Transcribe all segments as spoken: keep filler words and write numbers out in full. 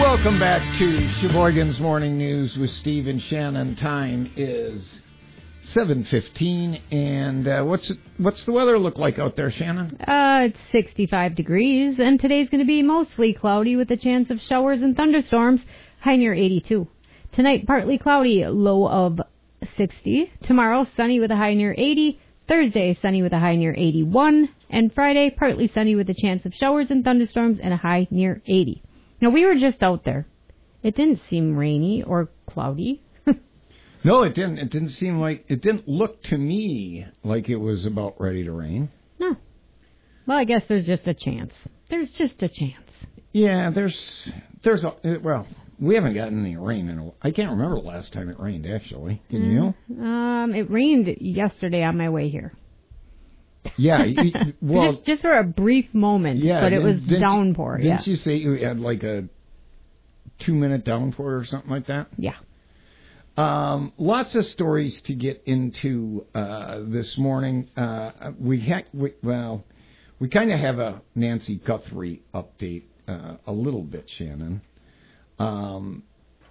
Welcome back to Sheboygan's Morning News with Steve and Shannon. Time is seven fifteen, and uh, what's what's the weather look like out there, Shannon? Uh, it's sixty-five degrees, and today's going to be mostly cloudy with a chance of showers and thunderstorms, high near eighty-two. Tonight, partly cloudy, low of sixty. Tomorrow, sunny with a high near eighty. Thursday, sunny with a high near eighty-one. And Friday, partly sunny with a chance of showers and thunderstorms and a high near eighty. Now, we were just out there. It didn't seem rainy or cloudy. No, it didn't. It didn't seem like, it didn't look to me like it was about ready to rain. No. Well, I guess there's just a chance. There's just a chance. Yeah, there's, there's a, well, we haven't gotten any rain in a, I can't remember the last time it rained, actually. Can mm, you? Um, it rained yesterday on my way here. Yeah, you, well, just, just for a brief moment, yeah, but it was didn't downpour. You, didn't yeah. you say you had like a two-minute downpour or something like that? Yeah. Um, lots of stories to get into uh, this morning. Uh, we ha- we, well, we kind of have a Nancy Guthrie update uh, a little bit, Shannon. Um,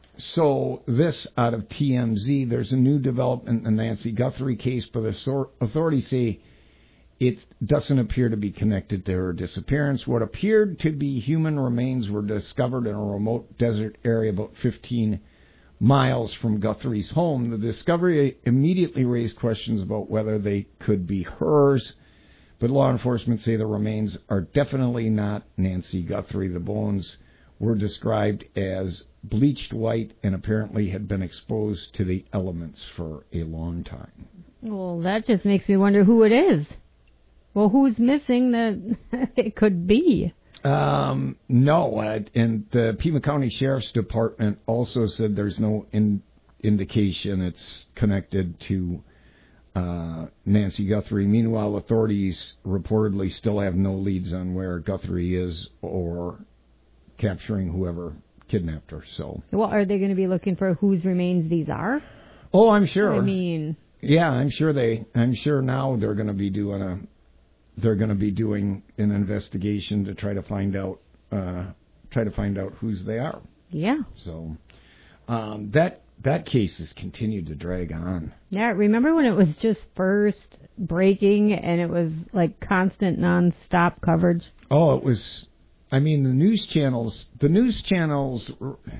so this out of T M Z, there's a new development in the Nancy Guthrie case, but the authorities say it doesn't appear to be connected to her disappearance. What appeared to be human remains were discovered in a remote desert area about fifteen miles from Guthrie's home. The discovery immediately raised questions about whether they could be hers, but law enforcement say the remains are definitely not Nancy Guthrie. The bones were described as bleached white and apparently had been exposed to the elements for a long time. Well, that just makes me wonder who it is. Well, who's missing that it could be? Um, no, uh, and the Pima County Sheriff's Department also said there's no in, indication it's connected to uh, Nancy Guthrie. Meanwhile, authorities reportedly still have no leads on where Guthrie is or capturing whoever kidnapped her. So, well, are they going to be looking for whose remains these are? Oh, I'm sure. I mean, yeah, I'm sure they. I'm sure now they're going to be doing a. They're going to be doing an investigation to try to find out, uh, try to find out whose they are. Yeah. So um, that that case has continued to drag on. Yeah. Remember when it was just first breaking and it was like constant nonstop coverage? Oh, it was. I mean, the news channels, the news channels,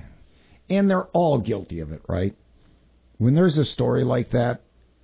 and they're all guilty of it, right? When there's a story like that,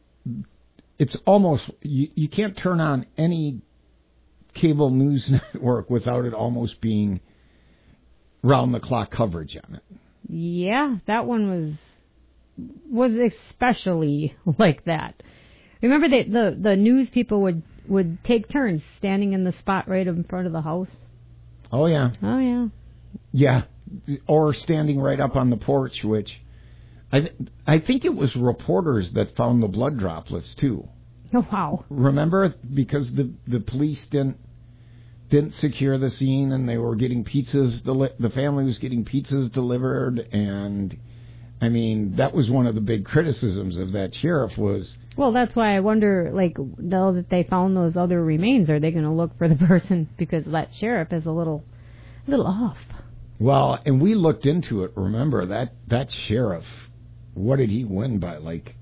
it's almost, you, you can't turn on any cable news network without it almost being round-the-clock coverage on it. Yeah, that one was was especially like that. Remember that the, the news people would, would take turns standing in the spot right in front of the house? Oh, yeah. Oh, yeah. Yeah, or standing right up on the porch, which... I, th- I think it was reporters that found the blood droplets, too. Oh, wow. Remember? Because the, the police didn't didn't secure the scene, and they were getting pizzas, deli- the family was getting pizzas delivered, and, I mean, that was one of the big criticisms of that sheriff was... Well, that's why I wonder, like, now that they found those other remains, are they going to look for the person? Because that sheriff is a little, a little off. Well, and we looked into it, remember, that, that sheriff... What did he win by? Like,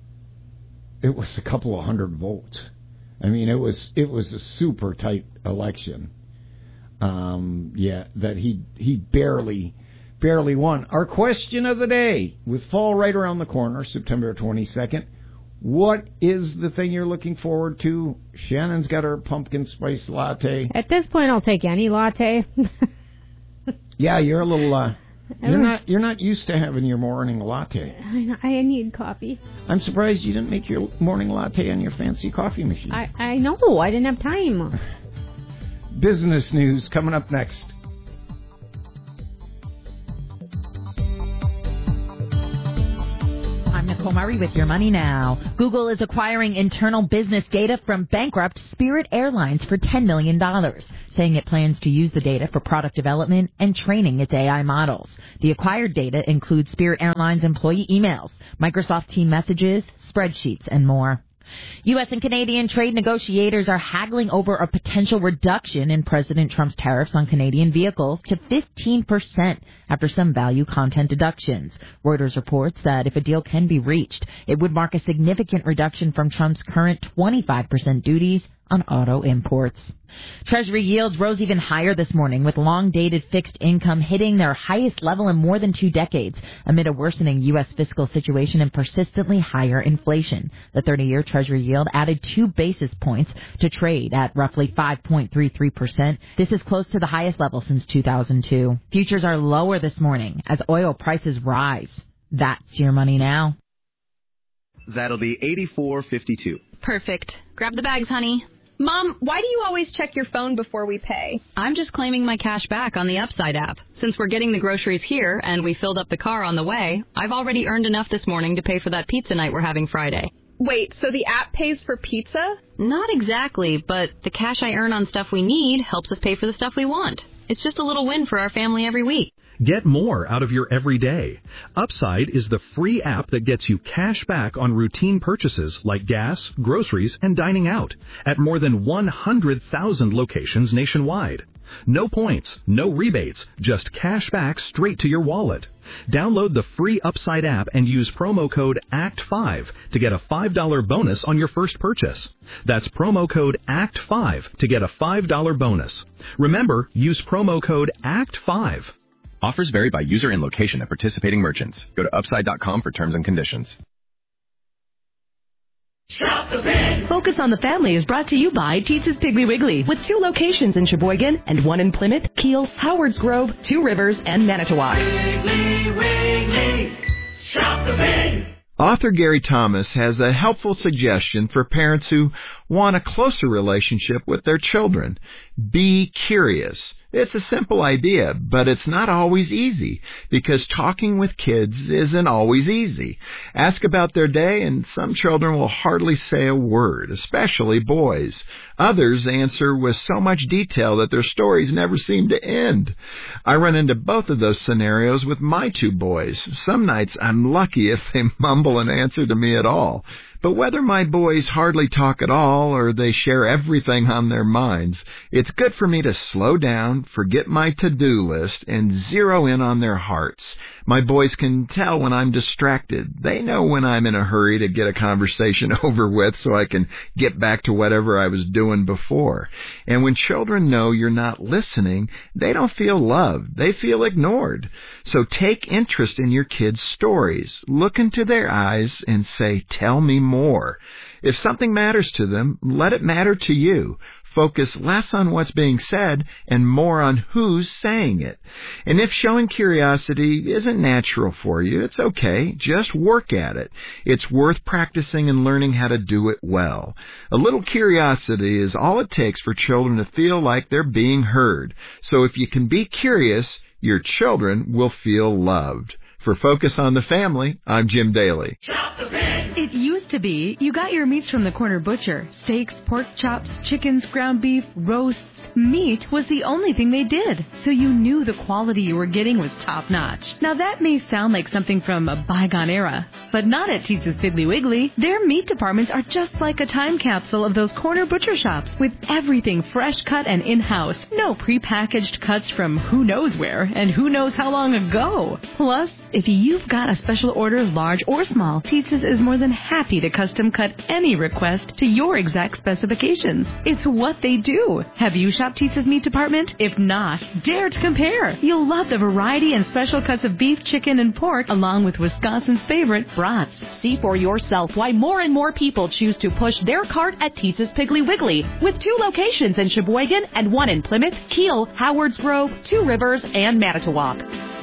it was a couple of hundred votes. I mean, it was it was a super tight election. Um, yeah, that he he barely barely won. Our question of the day, with fall right around the corner, September twenty-second. What is the thing you're looking forward to? Shannon's got her pumpkin spice latte. At this point, I'll take any latte. Yeah, you're a little. Uh, You're not you're not used to having your morning latte. I, I need coffee. I'm surprised you didn't make your morning latte on your fancy coffee machine. I, I know. I didn't have time. Business news coming up next. I'm Nicole Murray with Your Money Now. Google is acquiring internal business data from bankrupt Spirit Airlines for ten million dollars, saying it plans to use the data for product development and training its A I models. The acquired data includes Spirit Airlines employee emails, Microsoft Teams messages, spreadsheets, and more. U S and Canadian trade negotiators are haggling over a potential reduction in President Trump's tariffs on Canadian vehicles to fifteen percent after some value content deductions. Reuters reports that if a deal can be reached, it would mark a significant reduction from Trump's current twenty-five percent duties on auto imports. Treasury yields rose even higher this morning, with long-dated fixed income hitting their highest level in more than two decades amid a worsening U S fiscal situation and persistently higher inflation. The thirty-year Treasury yield added two basis points to trade at roughly five point three three percent. This is close to the highest level since two thousand two. Futures are lower this morning as oil prices rise. That's your money now. That'll be eighty-four fifty-two. Perfect. Grab the bags, honey. Mom, why do you always check your phone before we pay? I'm just claiming my cash back on the Upside app. Since we're getting the groceries here and we filled up the car on the way, I've already earned enough this morning to pay for that pizza night we're having Friday. Wait, so the app pays for pizza? Not exactly, but the cash I earn on stuff we need helps us pay for the stuff we want. It's just a little win for our family every week. Get more out of your everyday. Upside is the free app that gets you cash back on routine purchases like gas, groceries, and dining out at more than one hundred thousand locations nationwide. No points, no rebates, just cash back straight to your wallet. Download the free Upside app and use promo code A C T five to get a five dollars bonus on your first purchase. That's promo code A C T five to get a five dollars bonus. Remember, use promo code A C T five. Offers vary by user and location at participating merchants. Go to upside dot com for terms and conditions. Shop the Pig! Focus on the Family is brought to you by Teetz's Piggly Wiggly, with two locations in Sheboygan and one in Plymouth, Kiel, Howards Grove, Two Rivers, and Manitowoc. Piggly Wiggly, shop the pig! Author Gary Thomas has a helpful suggestion for parents who want a closer relationship with their children. Be curious. It's a simple idea, but it's not always easy, because talking with kids isn't always easy. Ask about their day, and some children will hardly say a word, especially boys. Others answer with so much detail that their stories never seem to end. I run into both of those scenarios with my two boys. Some nights I'm lucky if they mumble an answer to me at all. But whether my boys hardly talk at all or they share everything on their minds, it's good for me to slow down, forget my to-do list, and zero in on their hearts. My boys can tell when I'm distracted. They know when I'm in a hurry to get a conversation over with so I can get back to whatever I was doing before. And when children know you're not listening, they don't feel loved. They feel ignored. So take interest in your kids' stories. Look into their eyes and say, "Tell me more." If something matters to them, let it matter to you. Focus less on what's being said and more on who's saying it. And if showing curiosity isn't natural for you, it's okay. Just work at it. It's worth practicing and learning how to do it well. A little curiosity is all it takes for children to feel like they're being heard. So if you can be curious, your children will feel loved. For Focus on the Family, I'm Jim Daly. Shop the Pig! It used to be you got your meats from the corner butcher. Steaks, pork chops, chickens, ground beef, roasts. Meat was the only thing they did, so you knew the quality you were getting was top-notch. Now that may sound like something from a bygone era, but not at Teetz's Piggly Wiggly. Their meat departments are just like a time capsule of those corner butcher shops, with everything fresh cut and in-house. No prepackaged cuts from who knows where and who knows how long ago. Plus, if you've got a special order, large or small, Teetz's is more than happy to custom cut any request to your exact specifications. It's what they do. Have you shopped Teetz's meat department? If not, dare to compare. You'll love the variety and special cuts of beef, chicken, and pork, along with Wisconsin's favorite brats. See for yourself why more and more people choose to push their cart at Teetz's Piggly Wiggly, with two locations in Sheboygan and one in Plymouth, Kiel, Howards Grove, Two Rivers, and Manitowoc.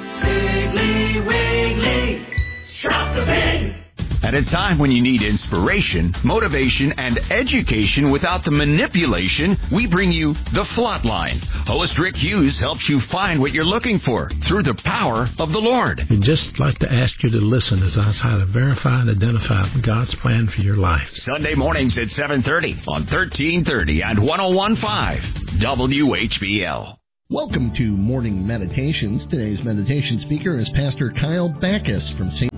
Piggly Wiggly, shop the pig! At a time when you need inspiration, motivation, and education without the manipulation, we bring you The Flatline. Host Rick Hughes helps you find what you're looking for through the power of the Lord. We'd just like to ask you to listen as I try to verify and identify God's plan for your life. Sunday mornings at seven thirty on thirteen thirty and one oh one point five W H B L. Welcome to Morning Meditations. Today's meditation speaker is Pastor Kyle Backus from Saint Paul.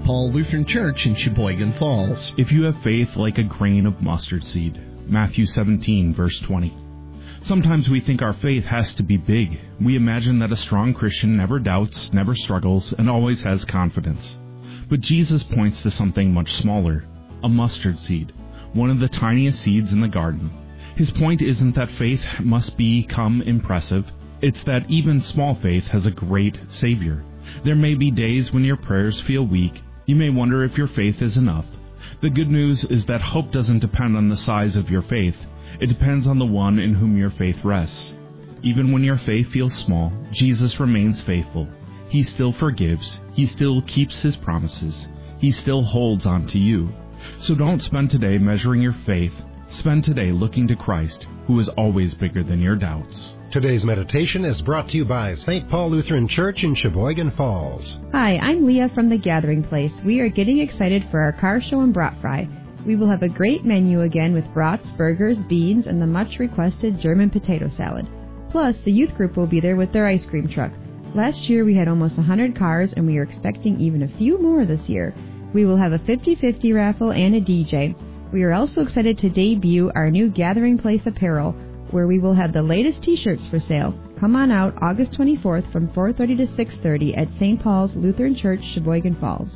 Paul Lutheran Church in Sheboygan Falls. If you have faith like a grain of mustard seed. Matthew seventeen, verse twenty. Sometimes we think our faith has to be big. We imagine that a strong Christian never doubts, never struggles, and always has confidence. But Jesus points to something much smaller, a mustard seed, one of the tiniest seeds in the garden. His point isn't that faith must become impressive. It's that even small faith has a great Savior. There may be days when your prayers feel weak. You may wonder if your faith is enough. The good news is that hope doesn't depend on the size of your faith. It depends on the one in whom your faith rests. Even when your faith feels small, Jesus remains faithful. He still forgives. He still keeps his promises. He still holds on to you. So don't spend today measuring your faith. Spend today looking to Christ, who is always bigger than your doubts. Today's meditation is brought to you by Saint Paul Lutheran Church in Sheboygan Falls. Hi, I'm Leah from The Gathering Place. We are getting excited for our car show and brat fry. We will have a great menu again with brats, burgers, beans, and the much-requested German potato salad. Plus, the youth group will be there with their ice cream truck. Last year we had almost one hundred cars, and we are expecting even a few more this year. We will have a fifty-fifty raffle and a D J. We are also excited to debut our new Gathering Place apparel, where we will have the latest t-shirts for sale. Come on out August twenty-fourth from four thirty to six thirty at Saint Paul's Lutheran Church, Sheboygan Falls.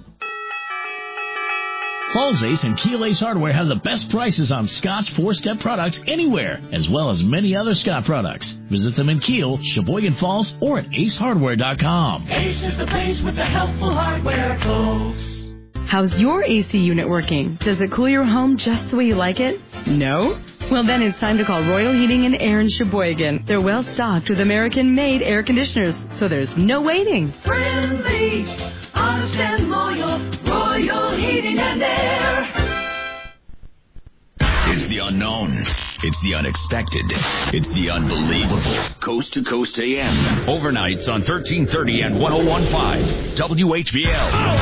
Falls Ace and Keel Ace Hardware have the best prices on Scott's four-step products anywhere, as well as many other Scott products. Visit them in Keel, Sheboygan Falls, or at ace hardware dot com. Ace is the place with the helpful hardware, folks. How's your A C unit working? Does it cool your home just the way you like it? No? Well, then it's time to call Royal Heating and Air in Sheboygan. They're well stocked with American-made air conditioners, so there's no waiting. Friendly, honest and loyal, Royal Heating and Air. It's the unknown. It's the unexpected. It's the unbelievable. Coast to Coast A M. Overnights on thirteen thirty and one oh one point five W H B L.